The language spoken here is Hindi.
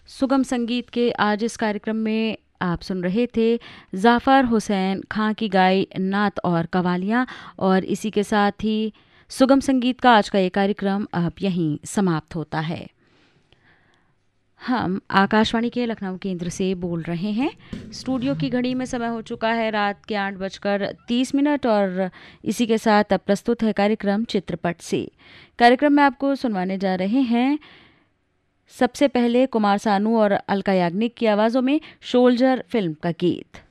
सुगम संगीत के आज इस कार्यक्रम में आप सुन रहे थे जाफ़र हुसैन खां की गाई नात और कवालियाँ। और इसी के साथ ही सुगम संगीत का आज का ये कार्यक्रम अब यहीं समाप्त होता है। हम आकाशवाणी के लखनऊ केंद्र से बोल रहे हैं। स्टूडियो की घड़ी में समय हो चुका है रात के 8:30 और इसी के साथ अब प्रस्तुत है कार्यक्रम चित्रपट से। कार्यक्रम में आपको सुनवाने जा रहे हैं सबसे पहले कुमार सानू और अलका याग्निक की आवाज़ों में शोल्जर फिल्म का गीत।